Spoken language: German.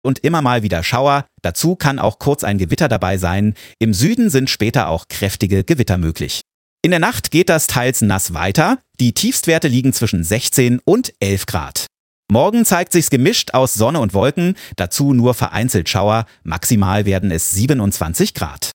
und immer mal wieder Schauer. Dazu kann auch kurz ein Gewitter dabei sein. Im Süden sind später auch kräftige Gewitter möglich. In der Nacht geht das teils nass weiter. Die Tiefstwerte liegen zwischen 16 und 11 Grad. Morgen zeigt sich's gemischt aus Sonne und Wolken, dazu nur vereinzelt Schauer. Maximal werden es 27 Grad.